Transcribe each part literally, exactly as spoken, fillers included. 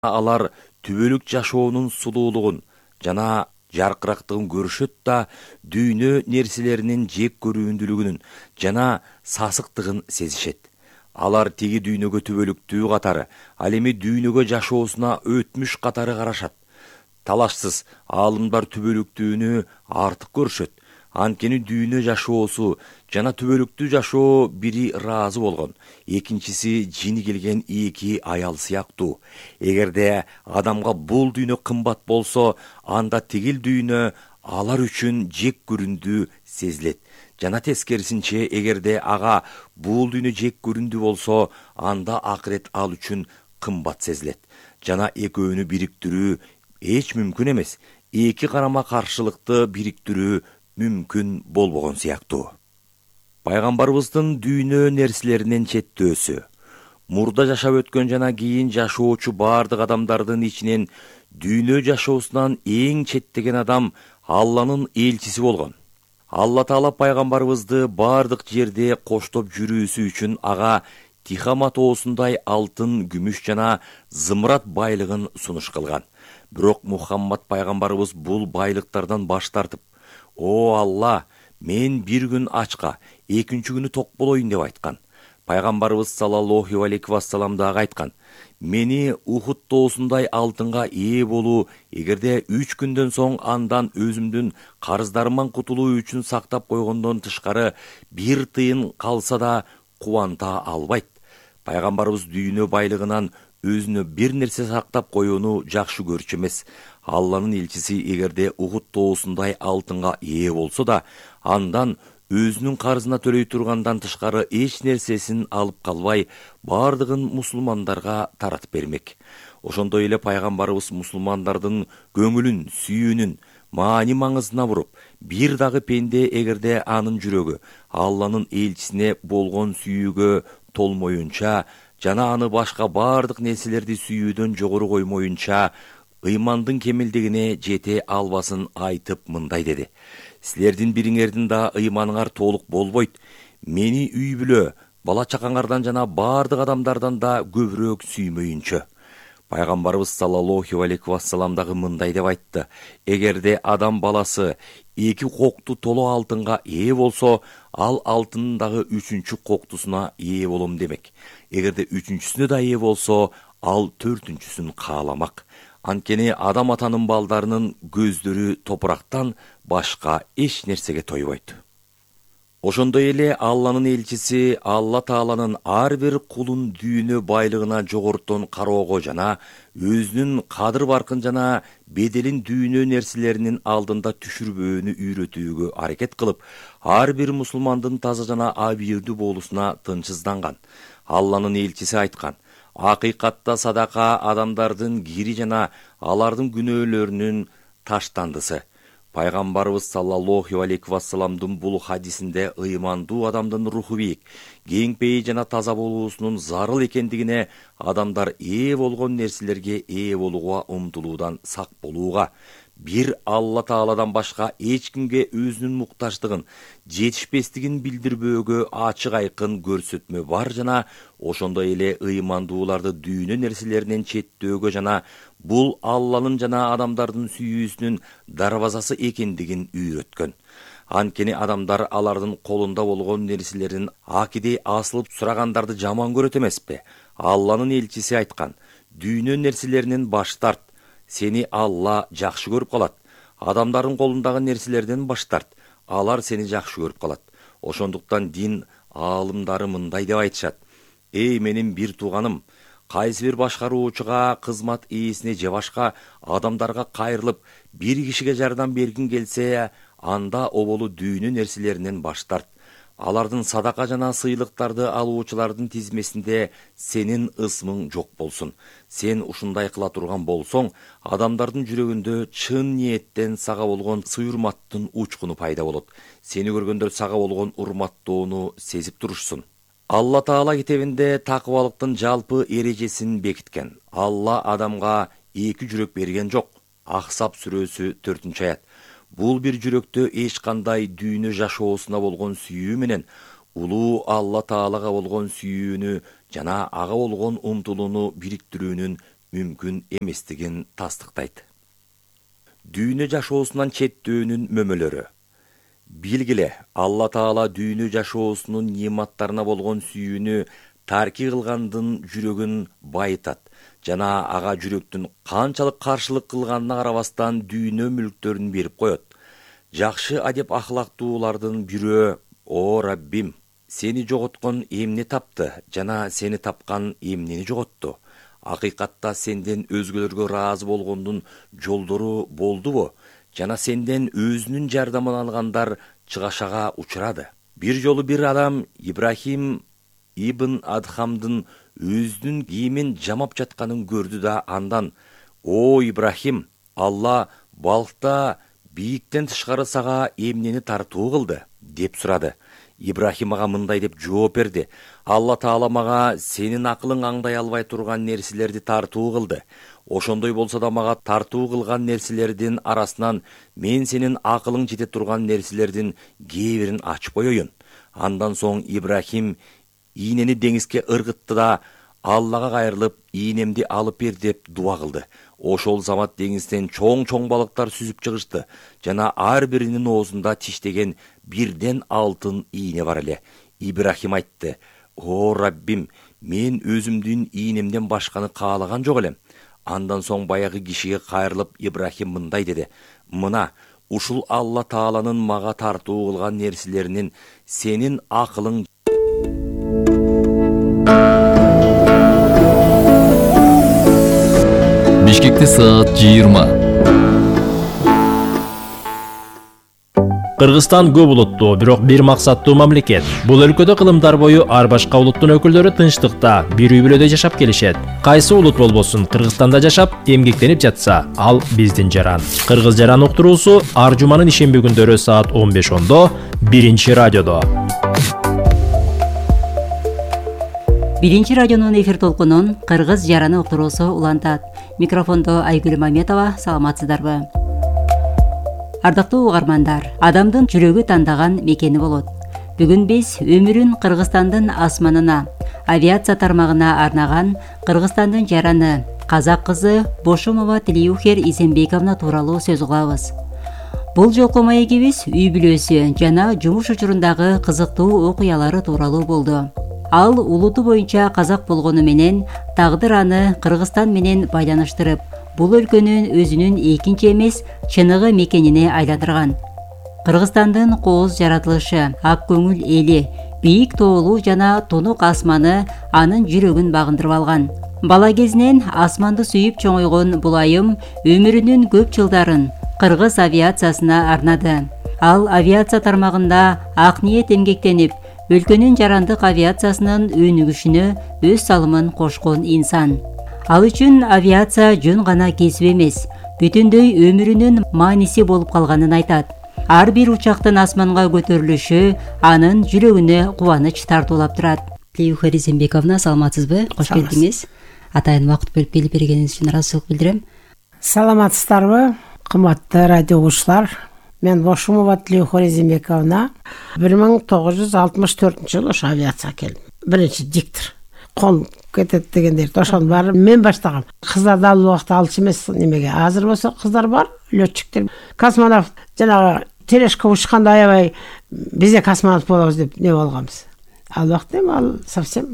алар түбөлүк жашоонун сулуулугун жана жаркырактыгын көрүшөт да дүйнө нерселеринин жек көрүүндүүлүгүнүн жана сасыктыгын сезишет. Алар тиги дүйнөгө түбөлүктүү катары, ал эми дүйнөгө жашоосуна өтмүш катары карашат. Талашсыз аалымдар түбөлүктүүнү артык көрүшөт. Анткени дүйнө жашоосу жана түбөлүктүү жашоо бири ыраазы болгон, экинчиси жини келген эки аял сыяктуу. Эгерде адамга бул дүйнө кымбат болсо, анда тигил дүйнө алар үчүн жек көрүндүү сезилет. Жана тескерисинче, эгерде ага бул дүйнө жек көрүндүү болсо, анда акырет ал үчүн кымбат сезилет. Жана экөөнү бириктирүү эч мүмкүн эмес. Эки карама каршылыкты бириктирүү мүмкүн болбогон сыяктуу. Пайгамбарыбыздын дүйнө нерселеринен четтөөсү. Мурда жашап өткөн жана кийин жашоочу бардык адамдардын ичинен дүйнө жашоосунан эң четтеген адам Алланын элчиси болгон. Алла Таала пайгамбарыбызды бардык жерде коштоп жүрүүсү үчүн ага Тихама тоосундай алтын, күмүш жана зымырат байлыгын сунуш кылган. Бирок Мухаммад пайгамбарыбыз бул байлыктардан баш тартып, «О Алла, мен бир күн ачка, экинчи күнү ток болоюн» деп айткан. Пайгамбарыбыз саллаллаху алейхи вассалам дагы айткан: «Мени Ухуд тоосундай алтынга ээ болуу, эгерде үч күндөн соң андан өзүмдүн карыздарыман кутулуу үчүн сактап койгондон тышкары бир тыйын калса да кубанта албайт». Пайгамбарыбыз дүйнө байлыгынан өзүнө бир нерсе сактап коюуну жакшы көрчү эмес. Алланын элчиси эгерде Ухуд тоосундай алтынга ээ болсо да, андан өзүнүн карызына төлөй тургандан тышкары эч нерсесин алып калбай, бардыгын мусулмандарга таратып бермек. Ошондой эле пайгамбарыбыз мусулмандардын көңүлүн, сүйүүнүн маани маңызына буруп, бир дагы пенде эгерде анын жүрөгү Алланын элчисине болгон сүйүүгө толмоюнча жана аны башка бардык нерселерди сүйүүдөн жогору коймоюнча ыймандын кемелдигине жете албасын айтып мындай деди: «Силердин бириңердин да ыйманыңар толук болбойт. Мени үй бүлө, бала чакаңардан жана бардык адамдардан да көбүрөөк сүймөйүнчө». Пайгамбарыбыз саллаллаху алейхи вассалам дагы мындай деп айтты: «Эгерде адам баласы эки кокту толо алтынга ээ болсо, ал алтындын дагы үчүнчү коктусуна ээ болом демек. Эгерде үчүнчүсүнө да ээ болсо, ал төртүнчүсүн кааламак. Анткени адам атанын балдарынын көздөрү топурактан башка эч нерсеге тойбойт». Ошондой эле Алланын элчиси Алла Тааланын ар бир кулун дүйнө байлыгына жогортон кароого жана өзүнүн кадыр баркын жана беделин дүйнө нерселеринин алдында түшүрбөөнү үйрөтүүгө аракет кылып, ар бир мусулмандын таза жана абийирдүү болуусуна тынчсызданган. Алланын элчиси айткан: «Акыйкатта садака адамдардын кири жана алардын күнөөлөрүнүн таштандысы». Пайгамбарыбыз саллаллаху алейхи вассаламдын бул хадисинде ыймандуу адамдын руху бийик, кеңпейи жана таза болуусунун зарыл экендигине, адамдар ээ болгон нерселерге ээ болууга умтулуудан сак болууга, бир Алла Тааладан башка эч кимге өзүнүн муктаждыгын, жетишпестигин билдирбөөгө ачык айкын көрсөтмө бар жана ошондой эле ыймандууларды дүйнө нерселеринен четтөөгө жана бул Алланын жана адамдардын сүйүүсүнүн дарбазасы экендигин үйрөткөн. Анткени адамдар алардын колунда болгон нерселерин акидей асылып сурагандарды жаман көрөт эмеспи? Алланын элчиси айткан: «Дүйнө нерселеринен баш тарт, сени Алла жакшы көрүп калат. Адамдардын колундагы нерселерден баш тарт, алар сени жакшы көрүп калат». Ошондуктан дин аалымдары мындай деп айтышат: «Эй менин бир тууганым, кайсы бир башкаруучуга, кызмат ээсине же башка адамдарга кайрылып, бир кишиге жардам бергиң келсе, анда оболу дүйнө нерселеринен баш тарт. Алардын садака жана сыйлыктарды алуучулардын тизмесинде сенин ысмың жок болсун. Сен ушундай кыла турган болсоң, адамдардын жүрөгүндө чын ниеттен сага болгон сый-урматтын учкуну пайда болот. Сени көргөндөр сага болгон урматтоону сезип турушсун». Алла Таала китебинде такыбалыктын жалпы эрежесин бекиткен. Алла адамга эки жүрөк берген жок. Ахсап сүрөсү төртүнчү аят. Бул бир жүрөктө эч кандай дүйнө жашоосуна болгон сүйүү менен улуу Алла Таалага болгон сүйүүнү жана ага болгон умтулууну бириктирүүнүн мүмкүн эместигин тастыктайт. Дүйнө жашоосунан четтөөнүн мөмөлөрү. Билгиле, Алла Таала дүйнө жашоосунун нематтарына болгон сүйүүнү тарки кылгандын жүрөгүн байытат жана ага жүрөктүн канчалык каршылык кылганына карабастан дүйнө мүлктөрүн берип коет. Жакшы адеп ахлактуулардын бирөө: "О Раббим, сени жоготкон эмне тапты жана сени тапкан эмнени жоготту? Акыйкатта сенден өзгөлөргө ыраазы болгондун жолдору болдубу? Жана сенден өзүнүн жардамын алгандар чыгашага учурады." Бир жолу бир адам Ибрахим ибн Адхамдын өзүнүн кийимин жамап жатканын көрдү да андан: "О Ибрахим, Алла балкта бийиктен тышкары сага эмнени тартуу кылды?" деп сурады. Ибрахим ага мындай деп жооп берди: "Алла Таала мага сенин акылың аңдай албай турган нерселерди тартуу кылды. Ошондой болсо да мага тартуу кылган нерселердин арасынан мен сенин акылың жете турган нерселердин кээ бирин ачып коеюн." Андан соң Ибрахим ийнени деңизге ыргытты да Аллага кайрылып, "Ийнемди алып бер" деп дуа кылды. Ошол замат деңизден чоң-чоң балыктар сүзүп чыгышты жана ар биринин оозунда тиштеген бирден алтын ийне бар эле. Ибрахим айтты: "О Раббим, мен өзүмдүн ийнемден башканы каалаган жок элем." Андан соң баягы кишиге кайрылып Ибрахим мындай деди: "Мына, ушул Алла Тааланын мага тартуу кылган нерселеринин сенин акылың Бишкекте саат жыйырма. Кыргызстан көп улуттуу, бирок бир максаттуу мамлекет. Бул өлкөдө кылымдар бою ар башка улуттун өкүлдөрү тынчтыкта, бир үй бүлөдө жашап келишет. Кайсы улут болбосун, Кыргызстанда жашап, эмгектенип жатса, ал биздин жаран. Кыргыз жаран уктуруусу ар жуманын ишемби күндөрү саат он беш ондо биринчи радиодо. Биринчи радионун эфир толкунун Кыргыз жараны уктуруусу улантат. Микрофондо Айгүл Маметова, саламатсыздарбы? Ардактуу угармандар, адамдын жүрөгү тандаган мекени болот. Бүгүн биз өмүрүн Кыргызстандын асманына, авиация тармагына арнаган Кыргызстандын жараны, казак кызы Бошумова Тилиухер Изенбековна тууралуу сөз кылабыз. Бул жолку маегибиз үй бүлөсү жана жумуш учурундагы кызыктуу окуялары тууралуу болду. Ал улуту боюнча казак болгону менен тагдыр аны Кыргызстан менен байланыштырып, бул өлкөнүн өзүнүн экинчи эмес чыныгы мекенине айландырган. Кыргызстандын кооз жаратылышы, ак көңүл эли, бийик тоолуу жана тунук асманы анын жүрөгүн багындырып алган. Бала кезинен асманды сүйүп чоңойгон бул айым өмүрүнүн көп жылдарын кыргыз авиациясына арнады. Ал авиация тармагында ак ниет эмгектенип, өлкөнүн жарандык авиациясынын өнүгүшүнө өз салымын кошкон инсан. Ал үчүн авиация жөн гана кесип эмес, бүтүндөй өмүрүнүн мааниси болуп калганын айтат. Ар бир учактын асманга көтөрүлүшү анын жүрөгүнө кубаныч тартуулап турат. Тилиухер Изенбековна, саламатсызбы? Кош келдиңиз. Атайын убакыт бөлүп келип бергениңиз үчүн ыраазычылык билдирем. Саламатсыздарбы, кымбаттуу радио угуучулар? Мен Бошумова Тилиухер Изенбековна бир миң тогуз жүз алтымыш төртүнчү жылы ошо авиацияга келдим. Биринчи диктор. Кон кетет дегендерди ошону баары мен баштагам. Кыздарды ал убакта алчу эмес немеге. Азыр болсо кыздар бар, летчиктер. Космонавт жанагы терешке учканда аябай бизде космонавт болобуз деп не болгонбуз. Ал убакта эми ал совсем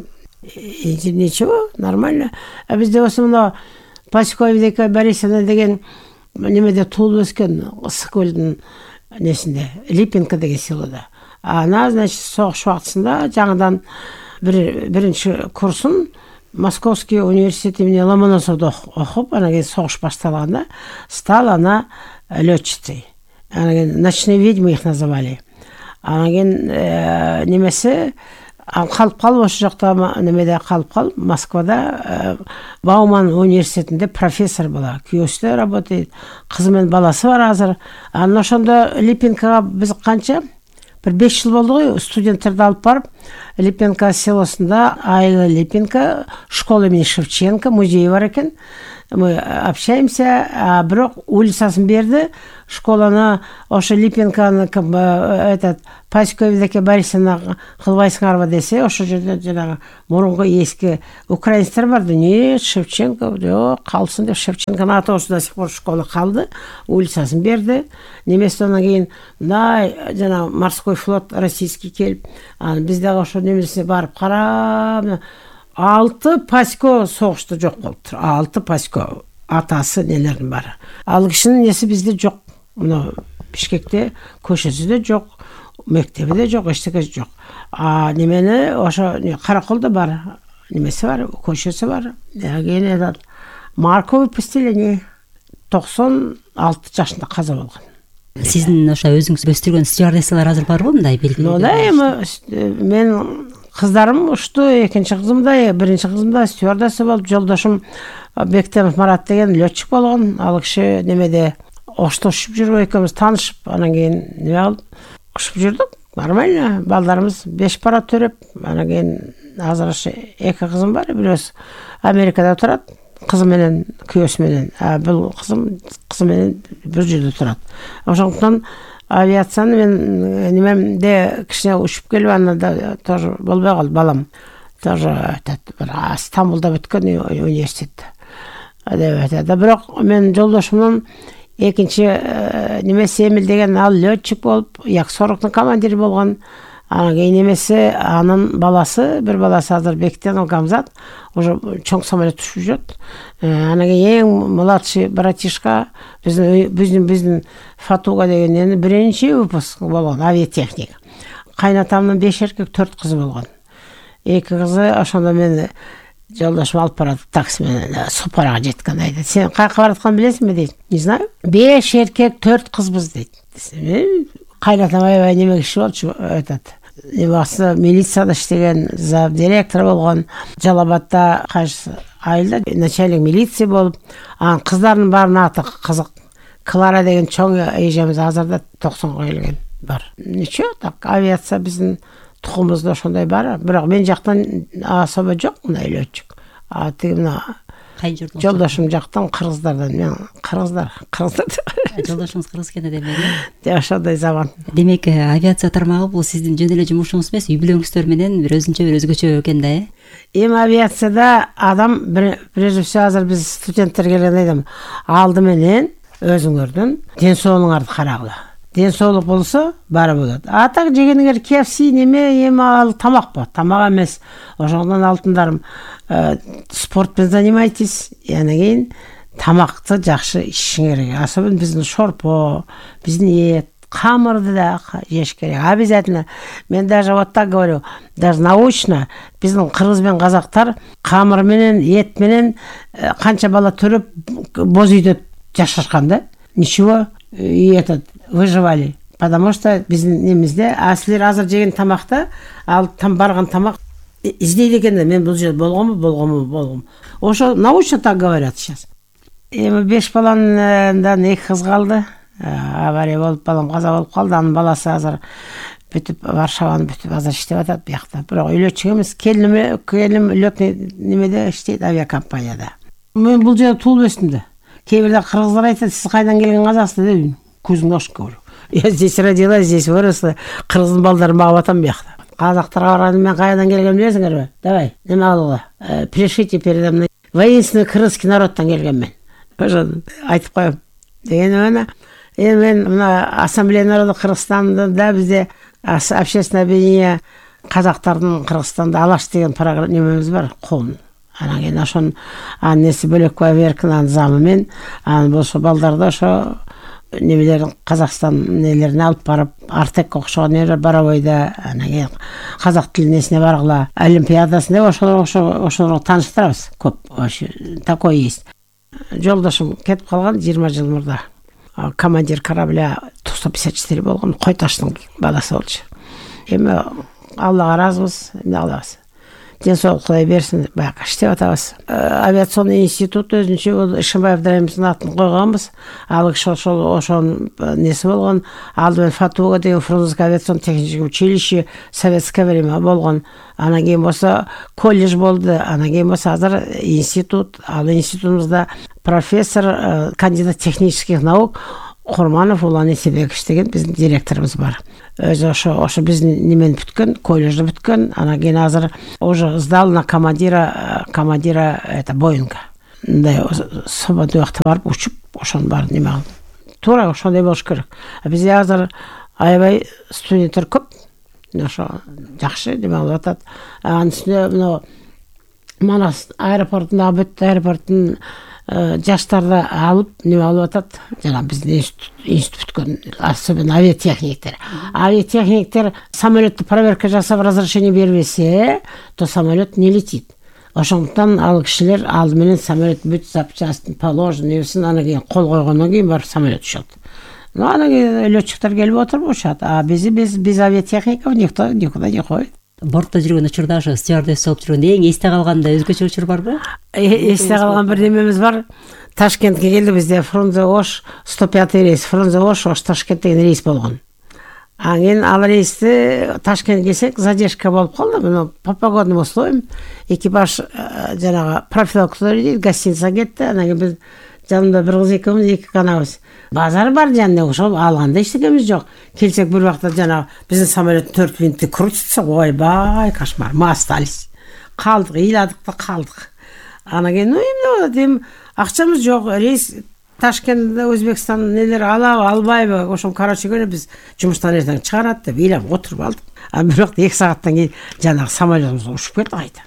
ничего, нормально. А бизде болсо мына Пасекова Евдокия Борисовна деген немеде туулуп өскөн Ысыкөлдүн несинде, Липенко деген селода. Ана, значит, согуш убактысында жаңыдан бир биринчи курсун Московский университет имени Ломоносовдо окуп, анан кийин согуш башталганда стал она летчицей. Анан кийин ночные ведьмы их называли. Анан кийин немеси ал калып калып ошол жакта немеде калып калып Москвада Бауман университетинде профессор була. Күйөөсү да работает, кызы менен баласы бар азыр. Анан ошондо Липенкага биз канча бир беш жыл болду ғой, студенттерди алып барып, Липенко селосунда Айла Липенко школа имени Шевченко музейи бар экен. мы общаемся, а бирок улицасын берди, школаны ошо Липенканы ким этот Паськовидеке Борисовна кылбайсыңарбы десе, ошо жерде жанагы мурунку эски украинецтер бар, не Шевченко, жок, калсын деп Шевченконун аты ошо до сих пор школа калды, улицасын берди. Немесе анан кийин мындай жана морской флот российский келип, анан биз дагы ошо немесине барып карап, алты Пасько согушта жок болуптур. алты Пасько атасы нелердин бары. Ал кишинин неси бизде жок. Мына Бишкекте көшөсү да жок, мектеби да жок, эчтеке жок. А немени ошо Караколдо бар, немеси бар, көшөсү бар. Кийин этот Марковый поселение токсон алты жашында каза болгон. Сиздин ошо өзүңүз өстүргөн стюардессалар азыр барбы мындай белгилүү? Ну да, эми мен кыздарым ушту, экинчи кызым да, биринчи кызым да стюардесса болуп, жолдошум Бектемов Марат деген летчик болгон. Ал киши немеде Ошто ұшып жүріп екеуміз танышып, анан кейін неме алып ұшып жүрдік. Нормально, балдарымыз беш пара төреп, анан кейін азыр эки кызым бар, бирөөсү Америкада турат, кызы менен, күйөөсү менен. А бул кызым, кызы менен бир жерде турат. Ошондуктан авиацияны мен немемде кичине учуп келип, анан да тоже болбой калды балам. Тоже Стамбулда бүткөн университетте. Да бирок мен жолдошумдун экинчи немеси Эмил деген ал летчик болуп, як сороктун командири болгон. Анан кийин немеси анын баласы, бир баласы азыр Бектен Гамзат, уже чоң самолет учуп жүрөт. Анан кийин эң младший братишка биздин биздин биздин Фатуга деген биринчи выпуск болгон, авиатехника. Кайнатамдын беш эркек, төрт кызы болгон. Эки кызы ошондо мени жолдошум алып барат такси менен Супарага жеткен айда. Сен кайка баратканын билесиңби дейт. Не знаю. беш эркек, төрт кызбыз дейт. Кайнатам аябай неме киши болчу, этот Небасы милицияда иштеген, зав директор болгон, Жалабатта кайсы айылда начальник милиция болуп, анын кыздарынын баарынын аты кызык. Клара деген чоң эжемиз азырда токсонго келген бар. Ничего, так авиация биздин тукумубузда ошондой бар. Бирок мен жактан особо жок мындай летчик. А тиги мына жолдошум жактан кыргыздардан, мен кыргыздар, кыргыздар. Жолдошуңуз кыргыз экен демек. Ошондой заман. Демек, авиация тармагы бул сиздин жөн эле жумушуңуз эмес, үй бүлөңүздөр менен бир өзүнчө бир өзгөчө экен да, э? Эми авиацияда адам прежде всего азыр биз студенттер келгенде айдам, алды менен өзүңөрдүн ден соолугуңарды карагыла. Ден соолук болсо баары болот. А так жегениңер К Ф С неме, эми ал тамак ба, тамак эмес. Ошондон алтындарым, спортпен занимайтесь, анан кийин тамакты жакшы ишиң керек. Особенно биздин шорпо, биздин эт, камырды да жеш керек. Обязательно. Мен даже вот так говорю, даже научно биздин кыргыз менен казактар камыр менен, эт менен канча бала төрөп боз үйдө жашашкан да. Ничего, и этот выживали. Потому что биздин немизде, а силер азыр жеген тамакта, ал там барган тамак издейт экен да, мен бул жерде болгонму, болгонму, болгонму. Ошо научно так говорят сейчас. Эми беш баландан эки кыз калды. Авария болуп, балам каза болуп калды. Анын баласы азыр бүтүп Варшаваны бүтүп азыр иштеп атат биякта. Бирок үйлөтчүк эмес, келиним, келиним лётный немеде иштейт, авиакомпанияда. Мен бул жерде туулуп өстүм да. Кээ бирде кыргыздар айтат, сиз кайдан келген казаксыз деп, көзүңдү ачып көрү. Я здесь родилась, здесь выросла. Кыргыздын балдарын багып атам биякта. Казактарга барганда мен кайдан келгенин билесиңерби? Давай, неме алгыла. Пришите передо мной. Воинственный крымский народтан келген мен. Ошо айтып коем. Деген мына эми мен мына Ассамблея народов Кыргызстанда да бизде общественное объединение казактардын Кыргызстанда алаш деген программа немебиз бар, коом. Анан кийин ошонун аннеси Бөлекбай Веркинанын замы мен, анан болсо балдарды ошо немелерин Казакстан нелерин алып барып, Артек окшогон нелер Барабойда, анан кийин казак тилин эсине баргыла, олимпиадасында ошолор ошо ошолорго тааныштырабыз. Көп ошо такой есть. Жолдошум кетип калган жыйырма жыл мурда. Командир корабля сто пятьдесят четыре болгон, Койташтын баласы болчу. Эми Аллага ыраазыбыз, эмне кылабыз. денсаулық құдай берсін, баяғы іштеп атабыз. Авиационный институт өзінше ол Ишимбаев Драйымыздың атын қойғанбыз. Ал кіші ошол ошон несі болған, алдымен Фатуга деген Фрунзенский авиационный техническое училище советское время болған. Ана кейін болса колледж болды, ана кейін болса азыр институт, ал институтымызда профессор, кандидат технических наук Құрманов Улан Есебекович деген біздің директорымыз бар. Өзі ошо ошо біздің немен бүткен, колледжді бүткен, ана кейін азыр уже сдал на командира командира это Боинга. Мындай свободный уақытта барып учуп, ошоны бар неме кылып. Туура ошондой болуш керек. Бизде азыр аябай студенттер көп. Ошо жакшы неме кылып атат. Анын үстүнө мына Манас аэропортундагы бүт аэропорттун жаштарды алып неме алып атат. Жана биздин институт бүткөн, особенно авиатехниктер. Авиатехниктер самолетти проверка жасап разрешение бербесе, то самолет не летит. Ошондуктан ал кишилер алды менен самолет бүт запчастын положен нерсин анан кийин кол койгондон кийин барып самолет учат. Ну анан кийин летчиктер келип отуруп учат. А биз биз биз авиатехников никто никуда не ходит. Бортта жүргөн учурда ошо стюардесс болуп жүргөндө эң эсте калгандай өзгөчө учур барбы? Эсте калган бир немебиз бар. Ташкентке келди, бизде Фрунзе Ош сто пятый рейс, Фрунзе Ош Ош Ташкент деген рейс болгон. Анан ал рейсти Ташкентке келсек, задержка болуп калды. Мына по погодным условиям экипаж жанагы профилактика дейт, гостиница кетти. Анан кийин биз жанымда бир кыз экөөбүз, эки канабыз. Базар бар жанында, ошол алганда эчтекебиз жок. Келсек бир убакта жанагы биздин самолеттин төрт винти крутится, ойбай, кошмар. Мы остались. Калдык, ыйладык да калдык. Анан кийин, ну эмне болот, акчамыз жок, рейс Ташкентте Өзбекстан нелер алабы, албайбы, ошол короче говоря биз жумуштан эртең чыгарат деп ыйлап отуруп алдык. А бирок эки сааттан кийин жанагы самолетубуз учуп кетти кайта.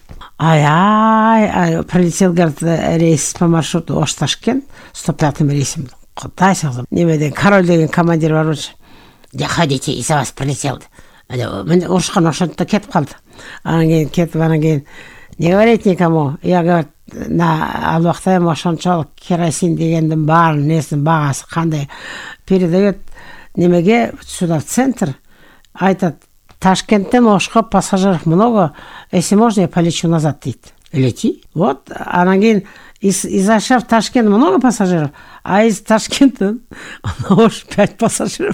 Ай-ай, прилетел, говорит, рейс по маршруту Ош-Ташкент, сто пятым рейсом. Кудай сағзым. Немеден, король деген командир бар уже. Да ходите, из-за вас прилетел. Мен ұрышқан ошонтта кетіп қалды. Анан кейін кетіп, анан кейін, не говорить никому. Я, говорит, на ал уақытта эми ошончолук керосин дегендин баарын несин багасы кандай передает немеге сюда в центр, айтат, Ташкенттен Ошко пассажиров много, если можно, я полечу назад, дейт. Лети. Вот, анан кейін из, из Оша в Ташкент много пассажиров, а из Ташкента Ош пять пассажиров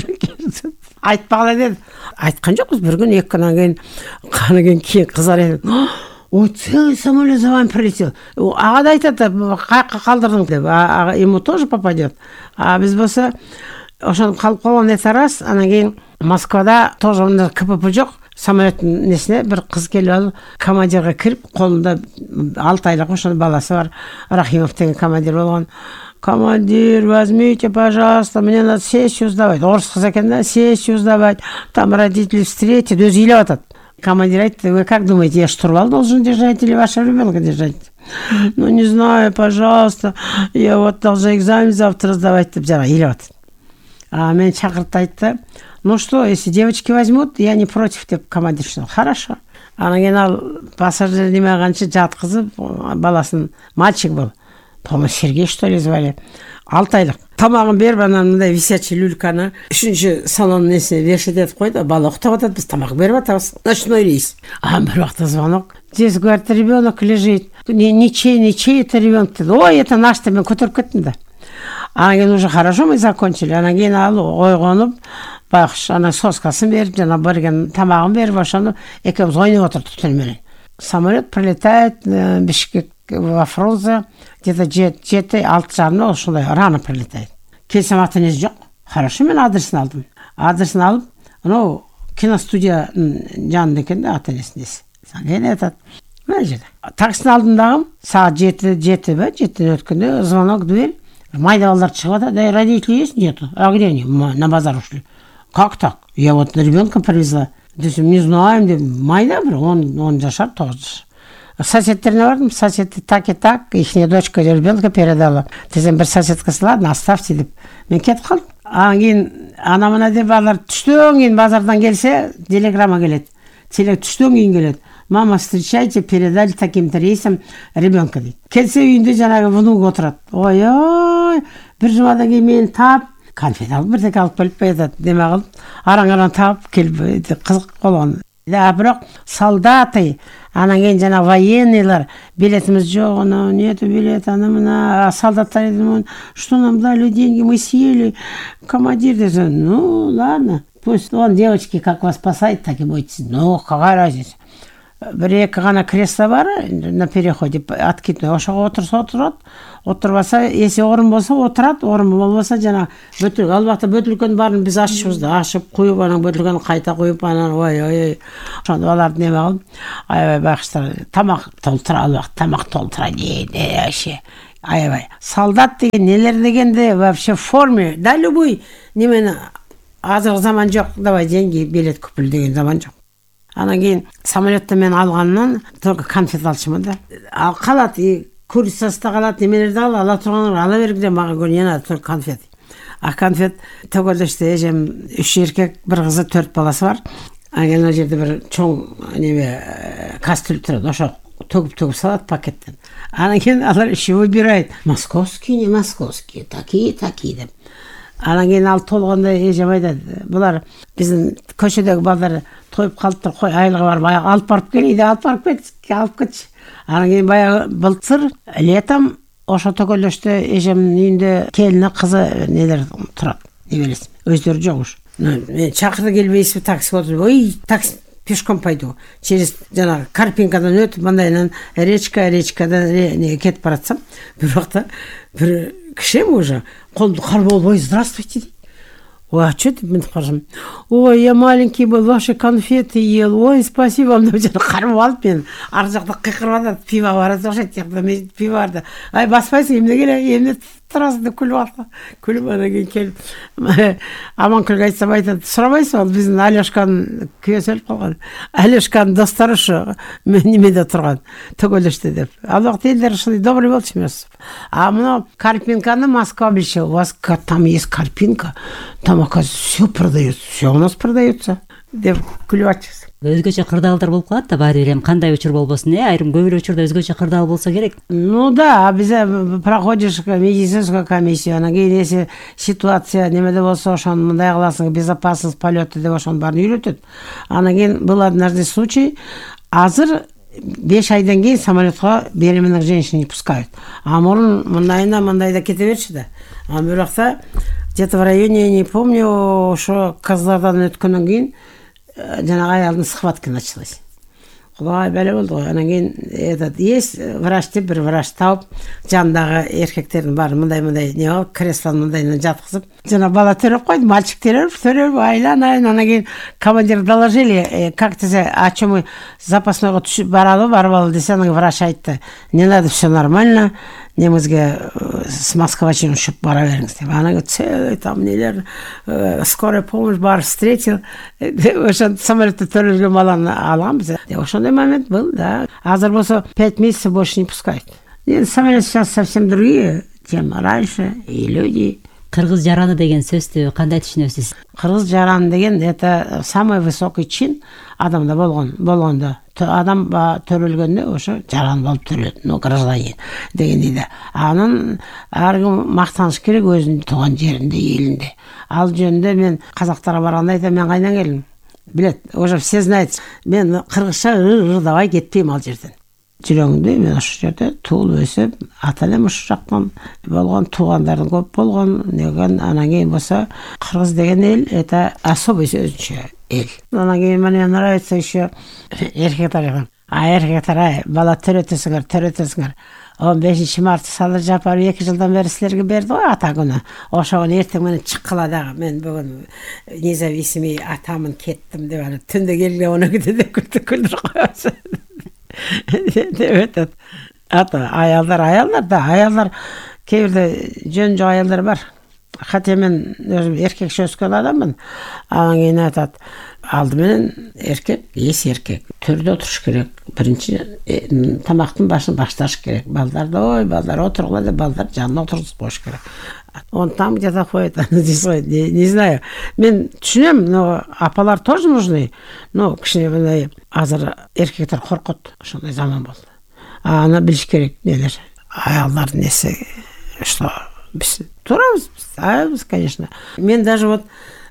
айтпагыла деді. Айткан жокпуз, бір күн, екі күннен кейін, қаны кейін кейін қызар еді. Ой, целый самолет за вами прилетел. Аға да айтады, қайыққа қалдырдың деп, ему тоже попадет. А біз болса, ошон қалып қалған ете рас, анан кейін Москвада тоже мында КПП жоқ, самолеттің несіне бір қыз келіп алып, командирға кіріп, қолында алты айлық ошон баласы бар, Рахимов деген командир болған. Командир, возьмите, пожалуйста, мне надо сессию сдавать. Орыс қыз екен да, сессию сдавать. Там родители встретят, өзі үйлеп атат. Командир айтты, вы как думаете, я штурвал должен держать или вашего ребенка держать? Ну, не знаю, пожалуйста, я вот должен экзамен завтра сдавать, деп жара үйлеп атат. А мен шақыртты айтты, ну что, если девочки возьмут, я не против, деп командир что, хорошо. Анан кейін ал пассажир демеғанша жатқызып, баласын, мальчик был, по-моему, Сергей, что ли, звали, алты айлық. Тамағын беріп, анан мындай висячий люльканы үшінші салон несіне вешать етіп қойды, бала ұқтап атады, біз тамақ беріп атабыз, ночной рейс. А бір уақытта звонок, здесь, говорит, ребенок лежит, ничей, ничей, это ребенок. Ой, это наш, мен көтеріп кеттім да. Анан кейін уже хорошо мы закончили, анан кейін ал ойғанып, байқыш, анан соскасын беріп, жана берген тамағын беріп, ошоны экөөбүз ойнап отурдук түніменен. Самолет прилетает в Бишкек, во Фрунзе, где-то жети алты жарымда ошондой рано прилетает. Келсем ата энеси жок. Хорошо, мен адресин алдым. Адресин алып, анау киностудия жанында экен да ата энесинин эси. Сен айтат. Мына жерде. Таксини алдым дагы, саат жети, жети бе, жетиден өткөндө звонок в дверь. Майда балдар чыгып атат, да родители есть? Нету. А где они? На базар ушли. Как так? Я вот ребенка привезла. Десем, не знаем, деп, майда бир, он, он жашар, тоғыз жашар. Соседтеріне бардым, соседи так и так, ихняя дочка ребенка передала. Десем, бір соседкасы, ладно, оставьте деп. Мен кетіп қалдым. Анан кейін, ана мына деп балдар түштөн кейін базардан келсе, телеграмма келет. Телек түштөн кейін келет. Мама, встречайте, передали таким-то рейсом ребенка дейді. Келсе үйінде жанагы внук отырады. Ой-ой, бір жұмадан кейін мені тап, конфет алып бірдеңе алып келіп қоятады. Деме қылып, араң-араң тап келіп, қызық болған. да бирок солдаты анан кийин жана военныйлар билетimiz жок, анан нету билет, аны мына солдаттар идем, что нам дали деньги, мы съели, командир десе, ну ладно, пусть он, девочки, как вас спасает, так и будете. Ну какая разница, бир эки гана кресло бар на переходе откидной, ошого отурса отурат, отурбаса эси орун болсо отурат, орун болбосо жана бөтүл ал убакта бөтүлгөн баарын биз ачышыбыз да, ачып куюп анан бөтүлгөн кайта куюп анан ой ой ошондо аларды неме кылып аябай байкуштар тамак толтура, ал убакта тамак толтура жейди вообще аябай. Солдат деген нелер дегенде вообще в форме, да любой немени азыркы заман жок, давай деньги билет купил деген заман жок. Анан кийин самолетто мен алгандан только конфет алчумун да. Ал калат, курицаста калат, немелерди ал, ала тургандар ала бергиле, мага не надо, только конфет. А конфет төгөлдөштө эжем үч эркек, бир кызы, төрт баласы бар. Анан ал жерде бир чоң неме кастрюль турат, ошо төгүп-төгүп салат пакеттен. Анан кийин алар иши выбирает. Московский, не московский, такие, такие деп. Анан кийин ал толгондо эжем айтат, булар биздин көчөдөгү балдар тоюп калыптыр, кой айлыгы бар, баягы алып барып келейди, алып барып кет, алып кетчи. Анан кийин баягы былтыр летом ошо төгөлдөштө эжемдин үйүндө келини, кызы нелер турат, небелес, өздөрү жок уж. Мен чакырды келбейсизби, такси отуруп, ой, такси пешком пойду. Через жана Карпинкадан өтүп, мындайынан речка, речкадан кетип баратсам, бир убакта бир кишим уже колумду карып алып, ой, здравствуйте. Ой, а что ты мне скажем? Ой, я маленький был, ваши конфеты ел. Ой, спасибо вам. Карып алып мен ар жакта кыйкырып атат, пиво бар, окшойт, жакта мен пиво барды. Ай, баспайсың, эмне келе, эмне турасың деп күлүп алды. Күлүп анан кийин келип Аманкүлгө айтсам айтат, сурабайсың, ал биздин Алешканын күйөөсү өлүп калган. Алешканын достору ушу немеде турган, төгөлөштө деп. Ал убакта элдер ушундай добрый болчу эмес. А мына Карпинканы Москва билчү. У вас там есть Карпинка. Там, оказывается, все продается, все у нас продается деп күлүп атчыбыз. Өзгөчө кырдаалдар болуп калат да, баары элем кандай учур болбосун, э, айрым көп эле учурда өзгөчө кырдаал болсо керек. Ну да, бизе проходишь медицинскую комиссию, анан кийин эси ситуация немеде болсо ошону мындай кыласың, безопасность полета деп ошонун баарын үйрөтөт. Анан кийин был однажды случай, азыр беш айдан кийин самолетко беременных женщин не пускают. А мурун мындайда мындайда кете берчи да. А бирокта где-то в районе, не помню, ошо кыздардан өткөндөн кийин жанагы аялдын схватка началась. Кудай беле болду го. Анан кийин этот есть врач деп бир врач тауып, жандагы эркектердин баары мындай-мындай не кылып, креслонун мындайынан жаткызып, жана бала төрөп койду, мальчик төрөп, төрөп айланайын. Анан кийин командир доложили, как десе, а чё мы запасныйга түшүп баралы, барбалы десе, анан врач айтты, не надо, все нормально. Немізге с Москвачын ұшып бара беріңіз деп. Ана целый там нелер, скорая помощь бар, встретил. Ошон самолетте төрөлгөн баланы аламыз. Ошондой момент был, да. Азыр болсо пять месяцев больше не пускают. Самолет сейчас совсем другие, чем раньше, и люди. Кыргыз жараны деген сөздү кандай түшүнөсүз? Кыргыз жараны деген это самый высокий чин адамда болгон, болгондо. Адам төрөлгөндө ошо жаран болуп төрөлөт, но гражданин дегендей да. Анын ар ким мактаныш керек өзүнүн тууган жеринде, элинде. Ал жөнүндө мен казактарга барганда айтам, мен кайдан келдим? Билет, уже все знают. Мен кыргызча ырдабай кетпейм ал жерден. Жүрөгүмдө мен ошол жерде туулуп өсүп, ата-энем ушул жактан болгон, туугандардын көп болгон, деген анан кийин болсо кыргыз деген эл это особый өзүнчө эл. Анан кийин мне нравится еще эркектер. А эркектер бала төрөтөсүңөр, төрөтөсүңөр. он бешинчи март Садыр Жапаров эки жылдан бери силерге берди го ата күнү. Ошого эртең менен чыккыла дагы мен бүгүн независимый атамын, кеттим деп анан түндө келге он экиде деп күлдүрүп коёсуң. Evet, ата аялдар, аялдар да, аялдар кейбирде жөн жок аялдар бар. Хотя мен өзүм эркекче өскөн адаммын. Анан кийин айтат, алды менен эркек, эс эркек, төрдө отуруш керек. Биринчи тамактын башын башташ керек. Балдарды, ой, балдар отургула деп, балдар жанына отургузуп коюш керек. Он там где-то ходит, здесь ходит, не, не знаю. Мен түшүнөм, но апалар тоже нужны. Но кичине мындай азыр эркектер коркот, ошондой заман болду. А аны билиш керек нелер. Аялдардын эси, что биз турабыз, аябыз, конечно. Мен даже вот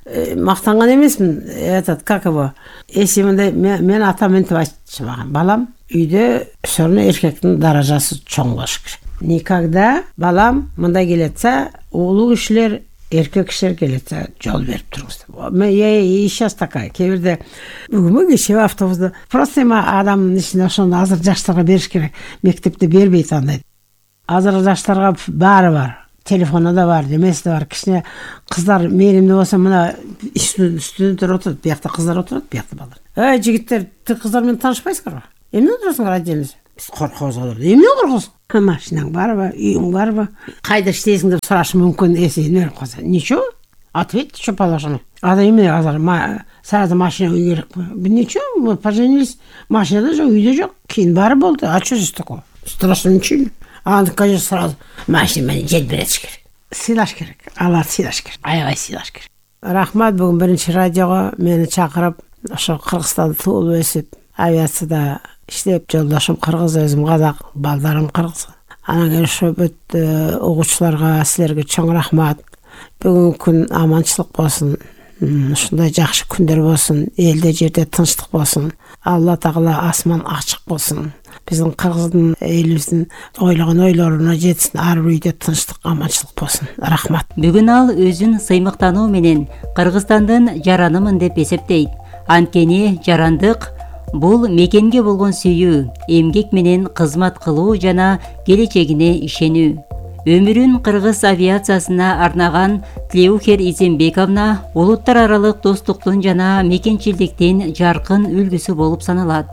мақтанған емеспін, этот как его, если мен атам ментіп айтшы маған, балам үйде все равно еркектің даражасы чоң болуш керек. Никогда балам мындай келетсе, улуу кишилер эркек кишилер келетсе жол берип туруңуз. Мен я и сейчас такая. Кебирде бүгүнкү кечээ автобуста просто эми адамдын ичинде ошону азыр жаштарга бериш керек. Мектепте бербейт андай. Азыр жаштарга баары бар. Телефону да бар, демеси да бар. Кичине кыздар мээримде болсо мына студенттер отурат, биякта кыздар отурат, биякта балдар. Эй, жигиттер, тиң кыздар менен таанышпайсыңарбы? Эмне отурасыңар отдельно? Биз коркобуз алар. Эмне коркосуң? Машинаң барбы, үйүң барбы? Кайда иштейсиң деп сурашы мүмкүн, эси эмне кылса. Ничего? Ответь, что положено. А да эмне азыр сразу машина үй керекпи? Ничего, мы поженились. Машинада жок, үйдө жок. Кийин баары болду. А что здесь такое? Страшно ничего. А аны конечно сразу машина менен жел бериш керек. Сыйлаш керек. Аларды сыйлаш керек. Аябай сыйлаш керек. Рахмат, бүгүн биринчи радиого мени чакырып, ошо Кыргызстанда туулуп өсүп, авиацияда иштеп, жолдошум кыргыз, өзүм казак, балдарым кыргыз. Анан кейін ошо бүт угуучуларга, силерге чоң рахмат. Бүгүнкү күн аманчылык болсун. Ушундай жакшы күндөр болсун, элде жерде тынчтык болсун. Алла Тағала асман ачык болсун. Биздин кыргыздын элибиздин ойлогон ойлоруна жетсин, ар бир үйдө тынчтык, аманчылык болсун. Рахмат. Бүгүн ал өзүн сыймыктануу менен Кыргызстандын жаранымын деп эсептейт. Анткени жарандык бул мекенге болгон сүйүү, эмгек менен кызмат кылуу жана келечегине ишенүү. Өмүрүн кыргыз авиациясына арнаган Тлеухер Изембековна улуттар аралык достуктун жана мекенчилдиктин жаркын үлгүсү болуп саналат.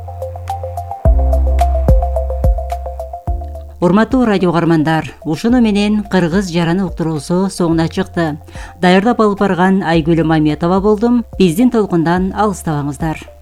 Урматтуу радио угармандар, ушуну менен Кыргыз жараны уктуруусу соңуна чыкты. Даярдап алып барган Айгүл Маметова болдум. Биздин толкундан алыстабаңыздар.